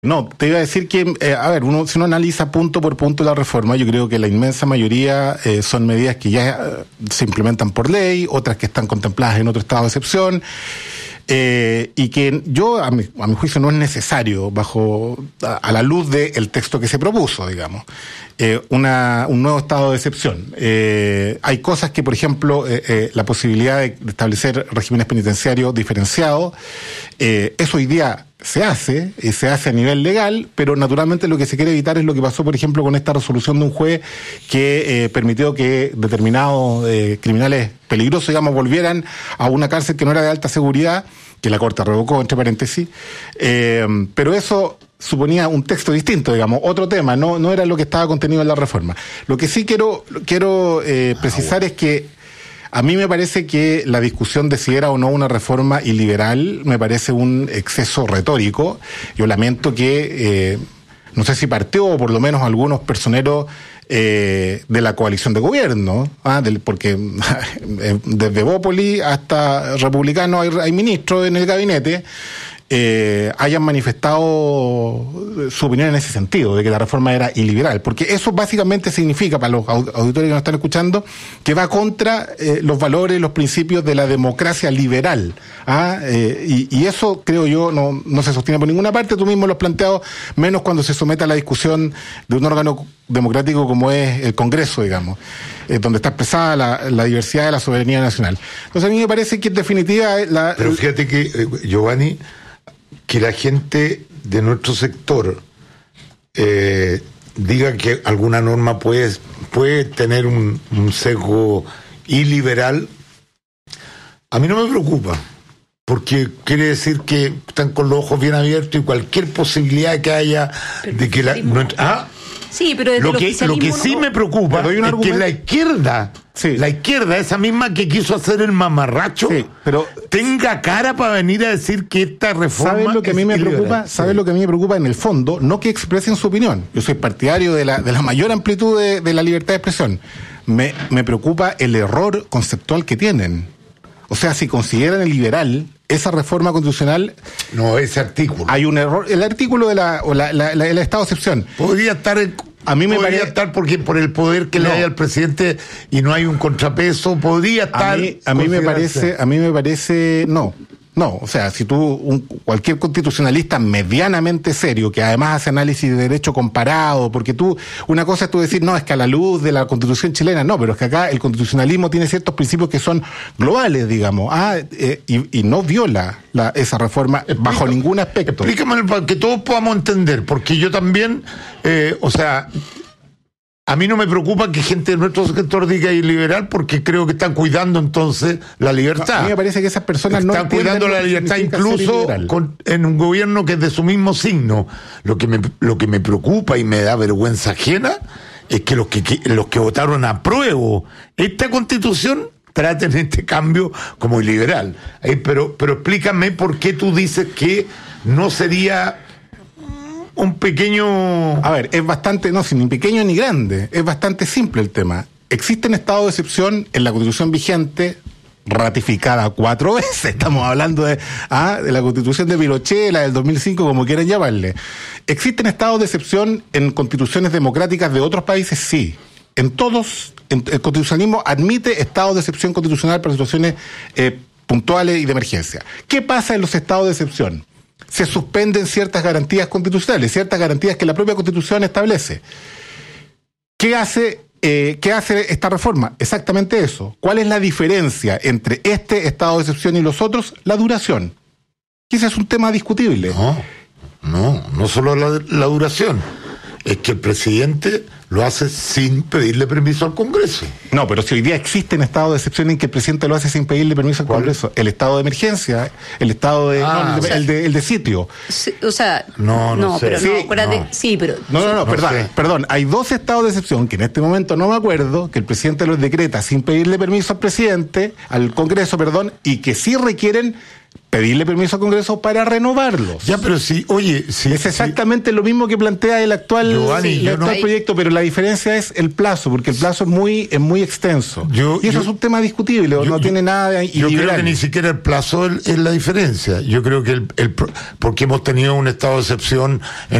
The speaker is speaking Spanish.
No, te iba a decir que, si uno analiza punto por punto la reforma, yo creo que la inmensa mayoría son medidas que ya se implementan por ley, otras que están contempladas en otro estado de excepción, y que a mi juicio no es necesario a la luz del texto que se propuso, digamos, un nuevo estado de excepción. Hay cosas que, por ejemplo, la posibilidad de establecer regímenes penitenciarios diferenciados, eso hoy día se hace a nivel legal, pero naturalmente lo que se quiere evitar es lo que pasó, por ejemplo, con esta resolución de un juez que permitió que determinados criminales peligrosos, digamos, volvieran a una cárcel que no era de alta seguridad, que la Corte revocó, entre paréntesis, pero eso suponía un texto distinto, digamos, otro tema, no era lo que estaba contenido en la reforma. Lo que sí quiero precisar es que a mí me parece que la discusión de si era o no una reforma iliberal me parece un exceso retórico. Yo lamento que, no sé si partió, o por lo menos algunos personeros de la coalición de gobierno, porque desde Bópoli hasta republicanos hay ministros en el gabinete, hayan manifestado su opinión en ese sentido, de que la reforma era iliberal, porque eso básicamente significa, para los auditores que nos están escuchando, que va contra los valores, los principios de la democracia liberal. Y eso, creo yo, no se sostiene por ninguna parte. Tú mismo lo has planteado, menos cuando se somete a la discusión de un órgano democrático como es el Congreso, digamos, donde está expresada la diversidad de la soberanía nacional. Entonces a mí me parece que en definitiva... Pero fíjate que, Giovanni, que la gente de nuestro sector diga que alguna norma puede tener un sesgo iliberal, a mí no me preocupa, porque quiere decir que están con los ojos bien abiertos y cualquier posibilidad que haya de que Sí, pero lo que sí me preocupa es que la izquierda, esa misma que quiso hacer el mamarracho, tenga cara para venir a decir que esta reforma... ¿Sabes lo que a mí me preocupa? ¿Sabes lo que a mí me preocupa en el fondo? No que expresen su opinión. Yo soy partidario de la mayor amplitud de la libertad de expresión. Me preocupa el error conceptual que tienen. O sea, si consideran el liberal esa reforma constitucional... No, ese artículo. Hay un error. El artículo de el estado de excepción. Podría estar... Podría estar porque por el poder que le hay al presidente y no hay un contrapeso, podría estar... A mí me parece... No, o sea, si cualquier constitucionalista medianamente serio, que además hace análisis de derecho comparado, porque una cosa es tú decir, no, es que a la luz de la Constitución chilena, no, pero es que acá el constitucionalismo tiene ciertos principios que son globales, digamos, y no viola esa reforma bajo ningún aspecto. Explícame para que todos podamos entender, porque yo también, a mí no me preocupa que gente de nuestro sector diga iliberal, porque creo que están cuidando entonces la libertad. A mí me parece que esas personas están cuidando la libertad, incluso en un gobierno que es de su mismo signo. Lo que me preocupa y me da vergüenza ajena es que los que votaron a prueba esta Constitución traten este cambio como iliberal. Pero explícame por qué tú dices que no sería... un pequeño... A ver, es bastante, no, ni pequeño ni grande, es bastante simple el tema. Existen estados de excepción en la Constitución vigente, ratificada 4 veces, estamos hablando de la Constitución de Pinochet, la del 2005, como quieran llamarle. ¿Existen estados de excepción en constituciones democráticas de otros países? Sí. El constitucionalismo admite estados de excepción constitucional para situaciones puntuales y de emergencia. ¿Qué pasa en los estados de excepción? Se suspenden ciertas garantías constitucionales, ciertas garantías que la propia Constitución establece. ¿Qué hace esta reforma? Exactamente eso. ¿Cuál es la diferencia entre este estado de excepción y los otros? La duración. Y ese es un tema discutible. No solo la duración. Es que el presidente lo hace sin pedirle permiso al Congreso. No, pero si hoy día existen estados de excepción en que el presidente lo hace sin pedirle permiso al Congreso, el estado de emergencia, el estado de... el de sitio. Sí, o sea... No sé. Pero sí, no, acuérdate, sí, pero... Perdón, hay 2 estados de excepción que en este momento no me acuerdo, que el presidente los decreta sin pedirle permiso al presidente, al Congreso, y que sí requieren pedirle permiso al Congreso para renovarlos. Ya, pero sí, oye, sí. Es exactamente lo mismo que plantea el actual, Giovanni, proyecto, pero la diferencia es el plazo, porque el plazo es muy extenso. Y eso es un tema discutible, no tiene nada de yo creo que ni siquiera el plazo es la diferencia. Yo creo que porque hemos tenido un estado de excepción en